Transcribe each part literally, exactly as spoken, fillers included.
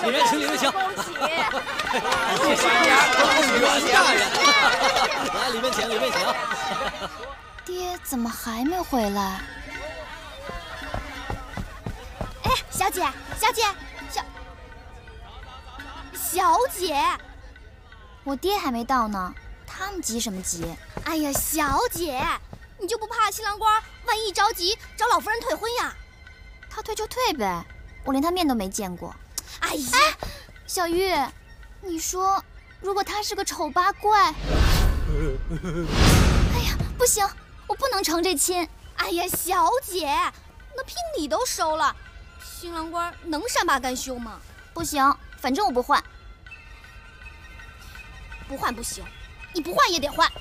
里面请，里面请。 恭喜！ 谢谢呀，恭喜恭喜大人！来，里面请，里面请。 爹怎么还没回来？ 哎，小姐，小姐，小小姐， 我爹还没到呢，他们急什么急？ 哎呀，小姐，你就不怕新郎官万一着急找老夫人退婚呀？ 他退就退呗，我连他面都没见过。 哎呀， 哎，小玉，你说如果他是个丑八怪？哎呀，不行，我不能成这亲。 哎呀，小姐，那聘礼都收了，新郎官能善罢甘休吗？ 不行，反正我不换。 不换不行，你不换也得换。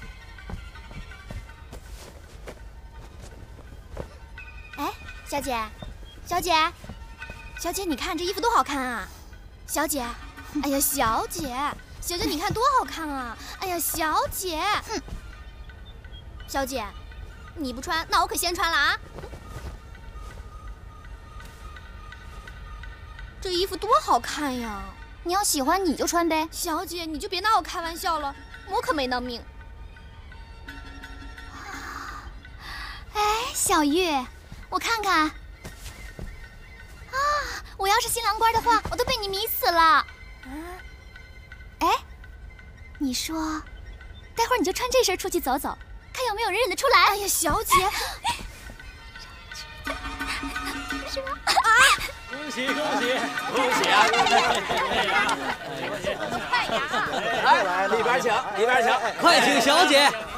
哎，小姐，小姐，小姐，你看这衣服多好看啊！小姐，哎呀，小姐，小姐，你看多好看啊！哎呀，小姐，哼，小姐，你不穿，那我可先穿了啊！这衣服多好看呀！ 你要喜欢你就穿呗。 小姐，你就别拿我开玩笑了，我可没那命。 哎，小玉，我看看。啊，我要是新郎官的话，我都被你迷死了。啊，哎，你说，待会儿你就穿这身出去走走，看有没有人认得出来。 哎呀，小姐， 是吗？ 啊！ 恭喜恭喜恭喜啊！ 快呀！ 来来，里边请，里边请， 快请小姐。